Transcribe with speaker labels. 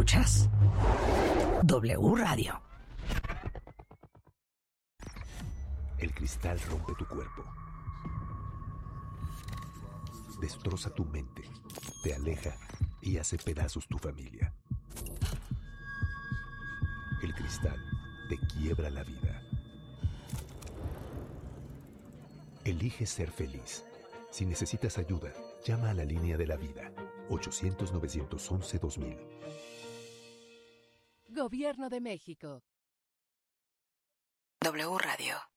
Speaker 1: Escuchas W Radio.
Speaker 2: El cristal rompe tu cuerpo, destroza tu mente, te aleja y hace pedazos tu familia. El cristal te quiebra la vida. Elige ser feliz. Si necesitas ayuda, llama a la línea de la vida, 800-911-2000.
Speaker 3: Gobierno de México.
Speaker 1: W Radio.